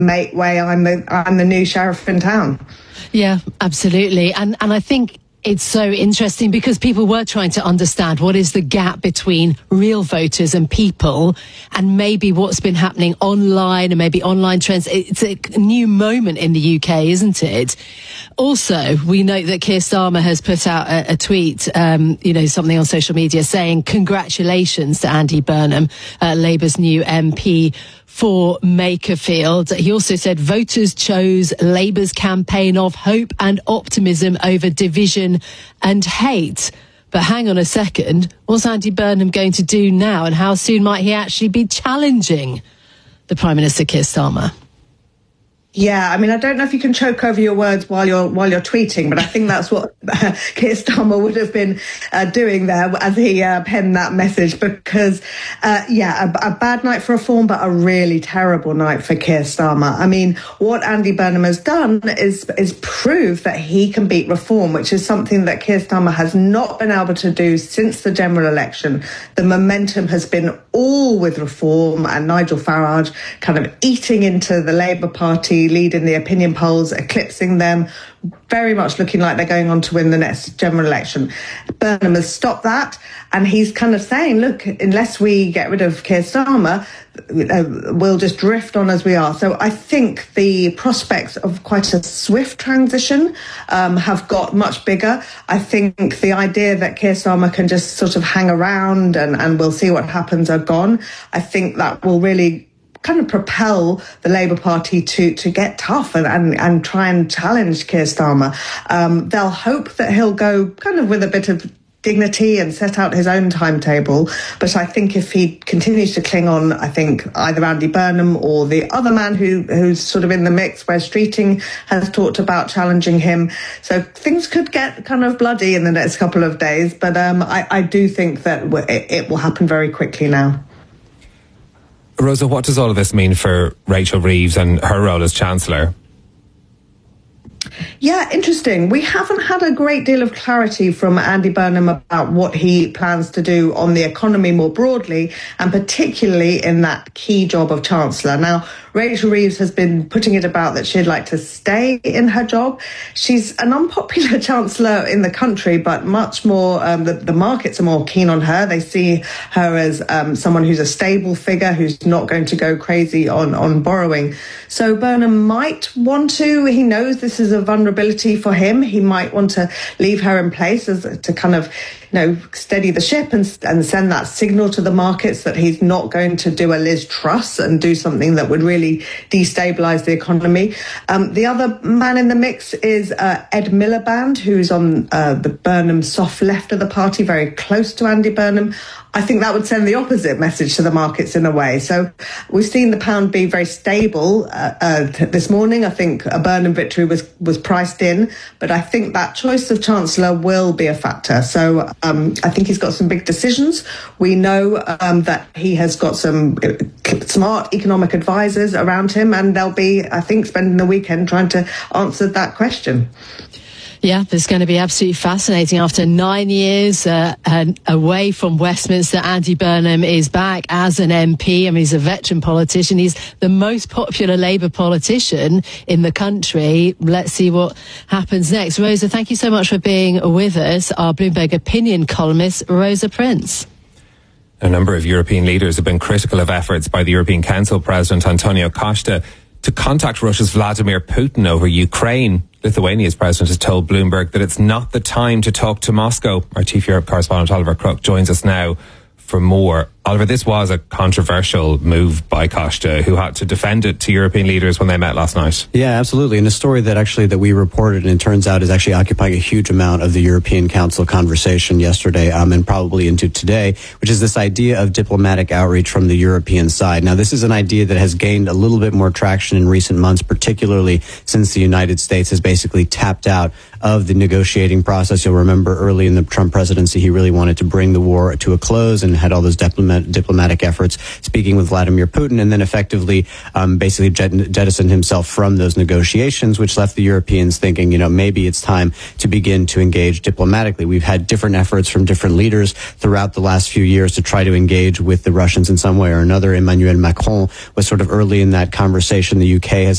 make way. I'm the new sheriff in town. Yeah, absolutely. And I think it's so interesting because people were trying to understand what is the gap between real voters and people, and maybe what's been happening online and maybe online trends. It's a new moment in the UK, isn't it? Also, we note that Keir Starmer has put out a tweet, something on social media saying congratulations to Andy Burnham, Labour's new MP for Makerfield. He also said voters chose Labour's campaign of hope and optimism over division and hate. But hang on a second, what's Andy Burnham going to do now, and how soon might he actually be challenging the Prime Minister Keir Starmer? Yeah, I mean, I don't know if you can choke over your words while you're tweeting, but I think that's what Keir Starmer would have been doing there as he penned that message. Because, a bad night for reform, but a really terrible night for Keir Starmer. I mean, what Andy Burnham has done is prove that he can beat reform, which is something that Keir Starmer has not been able to do since the general election. The momentum has been all with reform, and Nigel Farage kind of eating into the Labour Party, leading the opinion polls, eclipsing them, very much looking like they're going on to win the next general election. Burnham has stopped that, and he's kind of saying, look, unless we get rid of Keir Starmer, we'll just drift on as we are. So I think the prospects of quite a swift transition have got much bigger. I think the idea that Keir Starmer can just sort of hang around and we'll see what happens are gone. I think that will really kind of propel the Labour Party to get tough and try and challenge Keir Starmer. They'll hope that he'll go kind of with a bit of dignity and set out his own timetable. But I think if he continues to cling on, I think either Andy Burnham or the other man who's sort of in the mix, Wes Streeting, has talked about challenging him. So things could get kind of bloody in the next couple of days. But I do think that it will happen very quickly now. Rosa, what does all of this mean for Rachel Reeves and her role as Chancellor? Yeah, interesting. We haven't had a great deal of clarity from Andy Burnham about what he plans to do on the economy more broadly, and particularly in that key job of Chancellor. Now, Rachel Reeves has been putting it about that she'd like to stay in her job. She's an unpopular Chancellor in the country, but much more, the markets are more keen on her. They see her as someone who's a stable figure, who's not going to go crazy on borrowing. So Burnham might want to, he knows this is a vulnerability for him. He might want to leave her in place to kind of, steady the ship and send that signal to the markets that he's not going to do a Liz Truss and do something that would really destabilise the economy. The other man in the mix is Ed Miliband, who's on the Burnham soft left of the party, very close to Andy Burnham. I think that would send the opposite message to the markets in a way. So we've seen the pound be very stable this morning. I think a Burnham victory was priced in, but I think that choice of Chancellor will be a factor. So I think he's got some big decisions. We know that he has got some smart economic advisors around him, and they'll be, I think, spending the weekend trying to answer that question. Yeah, it's going to be absolutely fascinating. After 9 years away from Westminster, Andy Burnham is back as an MP. I mean, he's a veteran politician. He's the most popular Labour politician in the country. Let's see what happens next. Rosa, thank you so much for being with us. Our Bloomberg opinion columnist, Rosa Prince. A number of European leaders have been critical of efforts by the European Council President Antonio Costa to contact Russia's Vladimir Putin over Ukraine. Lithuania's president has told Bloomberg that it's not the time to talk to Moscow. Our chief Europe correspondent Oliver Crook joins us now for more. Oliver, this was a controversial move by Costa, who had to defend it to European leaders when they met last night. Yeah, absolutely. And a story that we reported, and it turns out is actually occupying a huge amount of the European Council conversation yesterday and probably into today, which is this idea of diplomatic outreach from the European side. Now, this is an idea that has gained a little bit more traction in recent months, particularly since the United States has basically tapped out of the negotiating process. You'll remember early in the Trump presidency, he really wanted to bring the war to a close and had all those diplomatic diplomatic efforts, speaking with Vladimir Putin, and then effectively basically jettisoned himself from those negotiations, which left the Europeans thinking, maybe it's time to begin to engage diplomatically. We've had different efforts from different leaders throughout the last few years to try to engage with the Russians in some way or another. Emmanuel Macron was sort of early in that conversation. The UK has